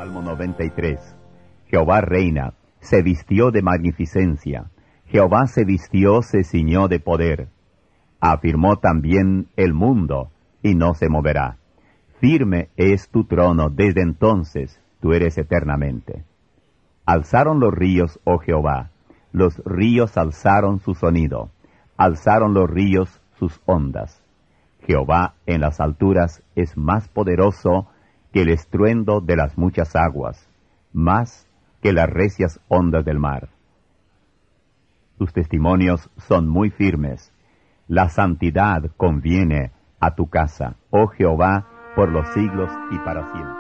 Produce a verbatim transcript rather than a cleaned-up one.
Salmo noventa y tres. Jehová reina, se vistió de magnificencia. Jehová se vistió, se ciñó de poder. Afirmó también el mundo, y no se moverá. Firme es tu trono desde entonces, tú eres eternamente. Alzaron los ríos, oh Jehová, los ríos alzaron su sonido, alzaron los ríos sus ondas. Jehová en las alturas es más poderoso que el estruendo de las muchas aguas, más que las recias ondas del mar. Tus testimonios son muy firmes. La santidad conviene a tu casa, oh Jehová, por los siglos y para siempre.